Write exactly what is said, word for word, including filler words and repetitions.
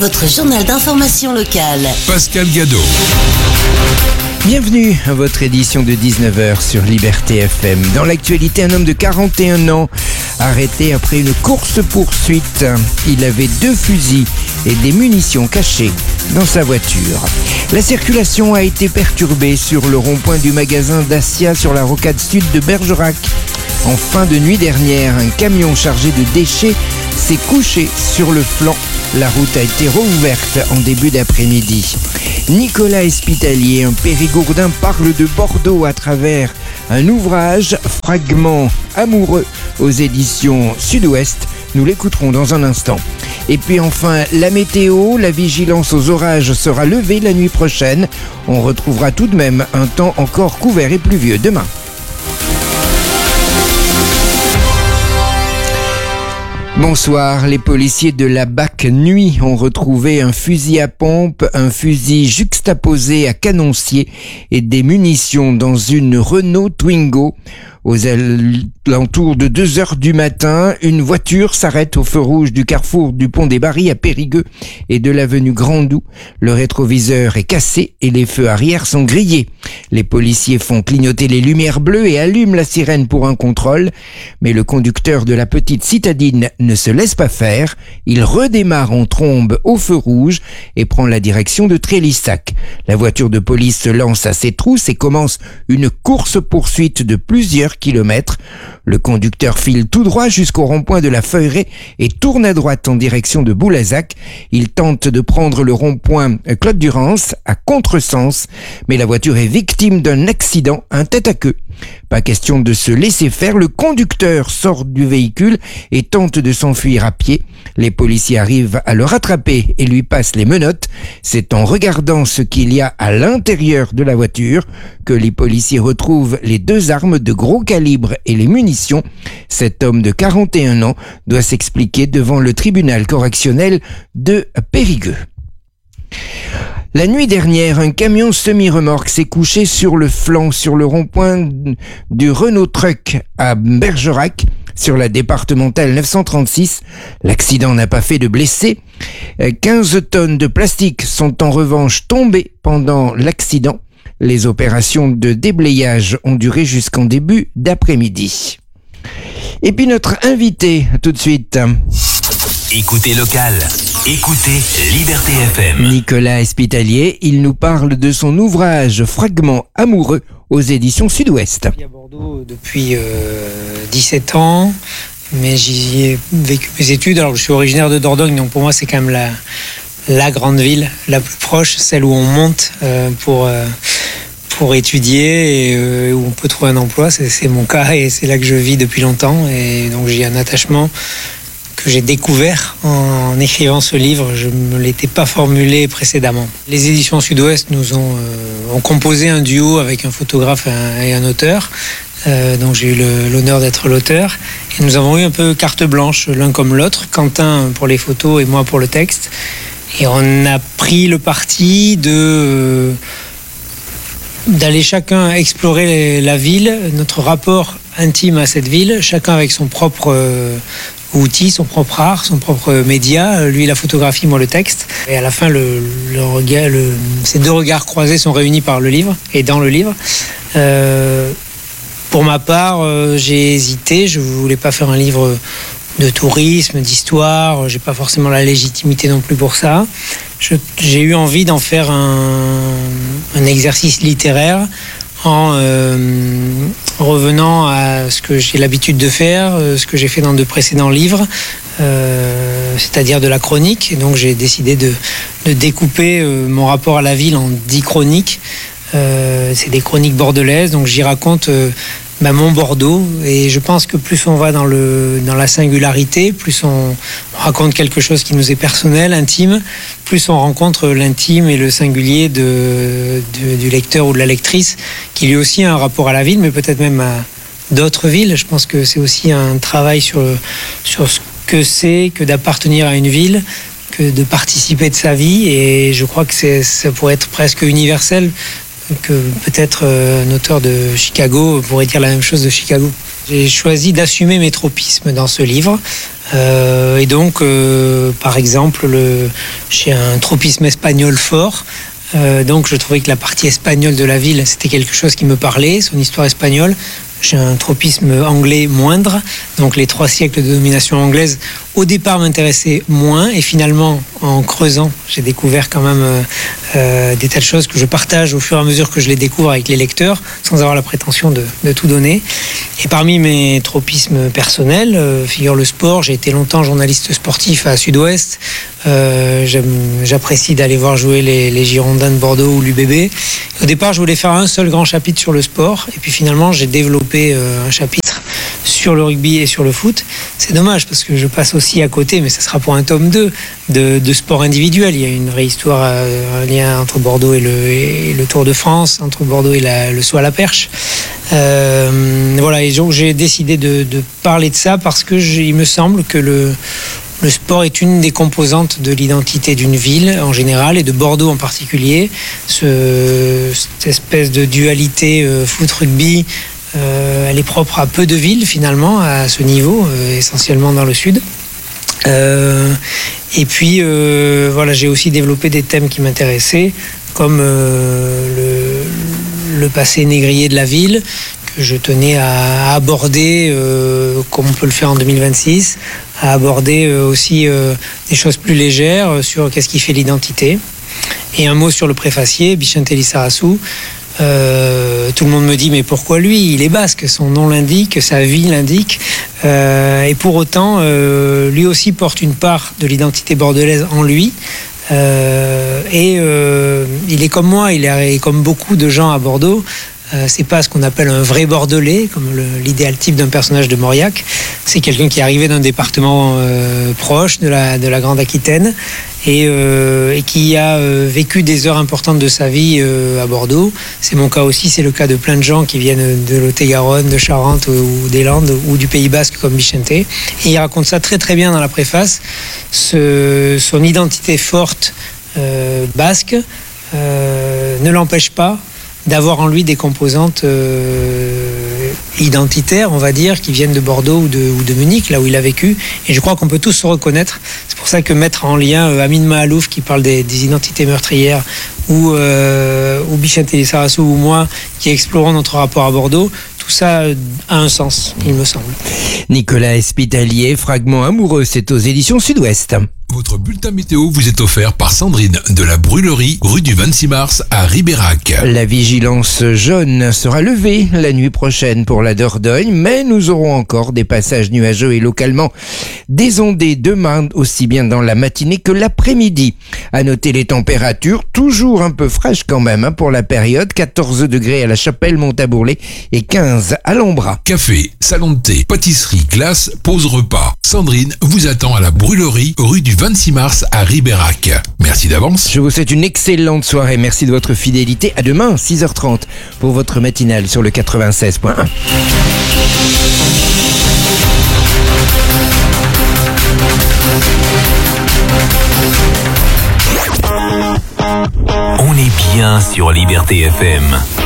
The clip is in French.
Votre journal d'information locale. Pascal Gadot. Bienvenue à votre édition de dix-neuf heures sur Liberté F M. Dans l'actualité, un homme de quarante et un ans arrêté après une course-poursuite. Il avait deux fusils et des munitions cachées dans sa voiture. La circulation a été perturbée sur le rond-point du magasin Dacia sur la rocade sud de Bergerac. En fin de nuit dernière, un camion chargé de déchets s'est couché sur le flanc. La route a été rouverte en début d'après-midi. Nicolas Espitalier, un périgourdin, parle de Bordeaux à travers un ouvrage, Fragments amoureux, aux éditions Sud-Ouest. Nous l'écouterons dans un instant. Et puis enfin, la météo, la vigilance aux orages sera levée la nuit prochaine. On retrouvera tout de même un temps encore couvert et pluvieux demain. Bonsoir, les policiers de la B A C Nuit ont retrouvé un fusil à pompe, un fusil juxtaposé à canoncier et des munitions dans une Renault Twingo. Aux alentours de deux heures du matin, une voiture s'arrête au feu rouge du carrefour du pont des Barils à Périgueux et de l'avenue Grandou. Le rétroviseur est cassé et les feux arrière sont grillés. Les policiers font clignoter les lumières bleues et allument la sirène pour un contrôle. Mais le conducteur de la petite citadine ne se laisse pas faire. Il redémarre en trombe au feu rouge et prend la direction de Trélissac. La voiture de police se lance à ses trousses et commence une course-poursuite de plusieurs kilomètres. Le conducteur file tout droit jusqu'au rond-point de la Feuilleraie et tourne à droite en direction de Boulazac. Il tente de prendre le rond-point Claude Durance à contresens, mais la voiture est victime d'un accident, un tête-à-queue. Pas question de se laisser faire, le conducteur sort du véhicule et tente de s'enfuir à pied. Les policiers arrivent à le rattraper et lui passent les menottes. C'est en regardant ce qu'il y a à l'intérieur de la voiture que les policiers retrouvent les deux armes de gros calibre et les munitions. Cet homme de quarante et un ans doit s'expliquer devant le tribunal correctionnel de Périgueux. La nuit dernière, un camion semi-remorque s'est couché sur le flanc, sur le rond-point du Renault Truck à Bergerac, sur la départementale neuf cent trente-six. L'accident n'a pas fait de blessés. quinze tonnes de plastique sont en revanche tombées pendant l'accident. Les opérations de déblayage ont duré jusqu'en début d'après-midi. Et puis notre invité, tout de suite. Écoutez local, écoutez Liberté F M. Nicolas Espitalier, il nous parle de son ouvrage Fragments amoureux aux éditions Sud-Ouest. Je suis à Bordeaux depuis euh, dix-sept ans, mais j'y ai vécu mes études. Alors je suis originaire de Dordogne, donc pour moi c'est quand même la, la grande ville, la plus proche, celle où on monte euh, pour... Euh, pour étudier et euh, où on peut trouver un emploi. C'est, c'est mon cas et c'est là que je vis depuis longtemps. Et donc j'ai un attachement que j'ai découvert en écrivant ce livre. Je ne me l'étais pas formulé précédemment. Les éditions Sud-Ouest nous ont, euh, ont composé un duo avec un photographe et un, et un auteur. Euh, donc j'ai eu le, l'honneur d'être l'auteur. Et nous avons eu un peu carte blanche l'un comme l'autre. Quentin pour les photos et moi pour le texte. Et on a pris le parti de... Euh, d'aller chacun explorer la ville, notre rapport intime à cette ville, chacun avec son propre euh, outil, son propre art, son propre média, lui la photographie, moi le texte. Et à la fin, le, le regard, le, ces deux regards croisés sont réunis par le livre et dans le livre. Euh, pour ma part, euh, j'ai hésité, je ne voulais pas faire un livre de tourisme, d'histoire, j'ai pas forcément la légitimité non plus pour ça. Je, j'ai eu envie d'en faire un, un exercice littéraire en euh, revenant à ce que j'ai l'habitude de faire, ce que j'ai fait dans de précédents livres, euh, c'est-à-dire de la chronique. Et donc j'ai décidé de, de découper euh, mon rapport à la ville en dix chroniques. Euh, c'est des chroniques bordelaises, donc j'y raconte euh, bah, mon Bordeaux, et je pense que plus on va dans, le, dans la singularité, plus on, on raconte quelque chose qui nous est personnel, intime, plus on rencontre l'intime et le singulier de, de, du lecteur ou de la lectrice, qui lui aussi a un rapport à la ville, mais peut-être même à d'autres villes. Je pense que c'est aussi un travail sur, sur ce que c'est que d'appartenir à une ville, que de participer de sa vie, et je crois que c'est, ça pourrait être presque universel, que peut-être un auteur de Chicago pourrait dire la même chose de Chicago. J'ai choisi d'assumer mes tropismes dans ce livre. Euh, et donc, euh, par exemple, le, j'ai un tropisme espagnol fort. Euh, donc, je trouvais que la partie espagnole de la ville, c'était quelque chose qui me parlait, son histoire espagnole. J'ai un tropisme anglais moindre, donc les trois siècles de domination anglaise au départ m'intéressaient moins, et finalement en creusant j'ai découvert quand même euh, euh, des tas de choses que je partage au fur et à mesure que je les découvre avec les lecteurs, sans avoir la prétention de, de tout donner. Et parmi mes tropismes personnels euh, figure le sport. J'ai été longtemps journaliste sportif à Sud-Ouest. Euh, j'apprécie d'aller voir jouer les, les Girondins de Bordeaux ou l'U B B. Au départ, je voulais faire un seul grand chapitre sur le sport, et puis finalement, j'ai développé euh, un chapitre sur le rugby et sur le foot. C'est dommage parce que je passe aussi à côté, mais ça sera pour un tome deux, de, de sport individuel. Il y a une vraie histoire, euh, un lien entre Bordeaux et le, et le Tour de France, entre Bordeaux et la, le saut à la perche. Euh, voilà, et donc j'ai décidé de, de parler de ça parce que je, il me semble que le Le sport est une des composantes de l'identité d'une ville en général et de Bordeaux en particulier. Ce, cette espèce de dualité euh, foot-rugby, euh, elle est propre à peu de villes finalement à ce niveau, euh, essentiellement dans le sud. Euh, et puis euh, voilà, j'ai aussi développé des thèmes qui m'intéressaient, comme euh, le, le passé négrier de la ville, que je tenais à aborder, euh, comme on peut le faire en deux mille vingt-six, à aborder euh, aussi euh, des choses plus légères euh, sur qu'est-ce qui fait l'identité. Et un mot sur le préfacier, Bixente Lizarazu. Euh, tout le monde me dit mais pourquoi lui? Il est basque, son nom l'indique, sa vie l'indique, euh, et pour autant euh, lui aussi porte une part de l'identité bordelaise en lui. Euh, et euh, il est comme moi, il est comme beaucoup de gens à Bordeaux. Euh, c'est pas ce qu'on appelle un vrai Bordelais, comme le, l'idéal type d'un personnage de Mauriac. C'est quelqu'un qui est arrivé d'un département euh, proche de la, de la Grande Aquitaine et, euh, et qui a euh, vécu des heures importantes de sa vie euh, à Bordeaux. C'est mon cas aussi, c'est le cas de plein de gens qui viennent de Lot-et-Garonne, de Charente ou, ou des Landes ou du Pays Basque comme Bixente. Et il raconte ça très très bien dans la préface, ce, son identité forte euh, basque euh, ne l'empêche pas d'avoir en lui des composantes euh, identitaires, on va dire, qui viennent de Bordeaux ou de, ou de Munich, là où il a vécu. Et je crois qu'on peut tous se reconnaître. C'est pour ça que mettre en lien euh, Amin Mahalouf qui parle des, des identités meurtrières, ou, euh, ou Bixente Lizarazu ou moi qui explorons notre rapport à Bordeaux, tout ça a un sens, il me semble. Nicolas Espitalier, Fragment amoureux, c'est aux éditions Sud-Ouest. Votre bulletin météo vous est offert par Sandrine de la Brûlerie, rue du vingt-six mars à Ribérac. La vigilance jaune sera levée la nuit prochaine pour la Dordogne, mais nous aurons encore des passages nuageux et localement des ondées demain, aussi bien dans la matinée que l'après-midi. À noter les températures, toujours un peu fraîches quand même hein, pour la période, quatorze degrés à la Chapelle Montabourlet et quinze à l'Ombra. Café, salon de thé, pâtisserie, glace, pause repas. Sandrine vous attend à la Brûlerie, rue du vingt-six mars à Ribérac. Merci d'avance. Je vous souhaite une excellente soirée. Merci de votre fidélité. À demain, six heures trente, pour votre matinale sur le quatre-vingt-seize point un. On est bien sur Liberté F M.